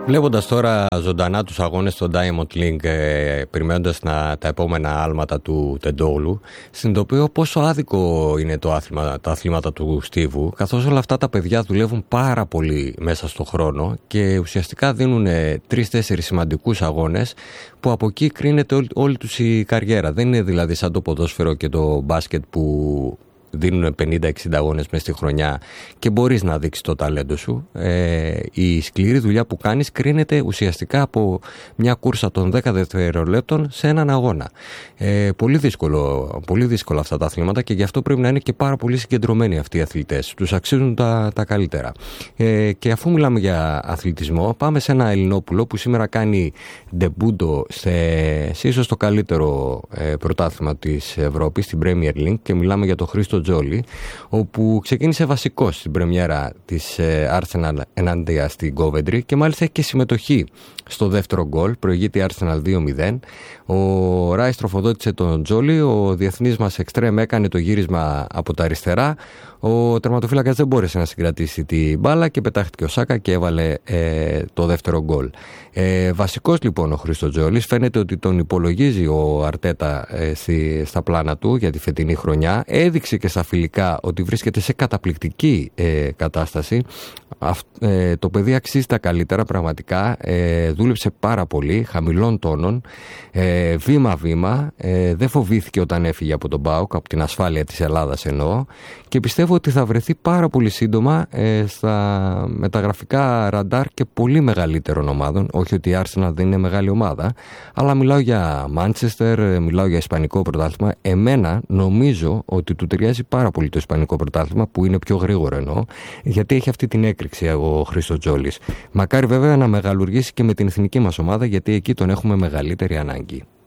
Βλέποντας τώρα ζωντανά τους αγώνες στο Diamond League, περιμένοντας τα επόμενα άλματα του Τεντόγλου, συνειδητοποιώ πόσο άδικο είναι τα αθλήματα του Στίβου, καθώς όλα αυτά τα παιδιά δουλεύουν πάρα πολύ μέσα στο χρόνο και ουσιαστικά δίνουν 3-4 σημαντικούς αγώνες που από εκεί κρίνεται όλη τους η καριέρα. Δεν είναι δηλαδή σαν το ποδόσφαιρο και το μπάσκετ που δίνουν 50-60 αγώνες μες στη χρονιά και μπορείς να δείξεις το ταλέντο σου. Η σκληρή δουλειά που κάνεις κρίνεται ουσιαστικά από μια κούρσα των 10 δευτερολέπτων σε έναν αγώνα. Πολύ δύσκολο αυτά τα αθλήματα και γι' αυτό πρέπει να είναι και πάρα πολύ συγκεντρωμένοι αυτοί οι αθλητές. Τους αξίζουν τα καλύτερα. Και αφού μιλάμε για αθλητισμό, πάμε σε ένα Ελληνόπουλο που σήμερα κάνει ντεμπούντο σε ίσως το καλύτερο πρωτάθλημα της Ευρώπης, στην Premier League, και μιλάμε για τον Χρήστο Τζόλι, όπου ξεκίνησε βασικός στην πρεμιέρα της Arsenal ενάντια στην Coventry και μάλιστα έχει και συμμετοχή στο δεύτερο γκολ. Προηγείται η Arsenal 2-0. Ο Ράις τροφοδότησε τον Τζόλι, ο διεθνής μας εξτρέμ έκανε το γύρισμα από τα αριστερά, ο τερματοφύλακας δεν μπόρεσε να συγκρατήσει την μπάλα και πετάχτηκε ο Σάκα και έβαλε το δεύτερο γκολ. Βασικός λοιπόν ο Χρήστο Τζόλις, φαίνεται ότι τον υπολογίζει ο Αρτέτα στα πλάνα του για τη φετινή χρονιά. Έδειξε και στα φιλικά ότι βρίσκεται σε καταπληκτική κατάσταση. Το παιδί αξίζει τα καλύτερα πραγματικά. Δούλεψε πάρα πολύ, χαμηλών τόνων, βήμα-βήμα. Δεν φοβήθηκε όταν έφυγε από τον ΠΑΟΚ, από την ασφάλεια της Ελλάδας εννοώ, και πιστεύω ότι θα βρεθεί πάρα πολύ σύντομα στα μεταγραφικά ραντάρ και πολύ μεγαλύτερων ομάδων. Όχι ότι η Arsenal δεν είναι μεγάλη ομάδα, αλλά μιλάω για Manchester, μιλάω για Ισπανικό πρωτάθλημα. Εμένα νομίζω ότι του ταιριάζει πάρα πολύ το Ισπανικό πρωτάθλημα, που είναι πιο γρήγορο εννοώ, γιατί έχει αυτή την έκρηξη ο Χρήστο Τζόλις. Μακάρι βέβαια να μεγαλουργήσει και με την εθνική μας ομάδα, γιατί εκεί τον έχουμε μεγαλύτερη ανάγκη.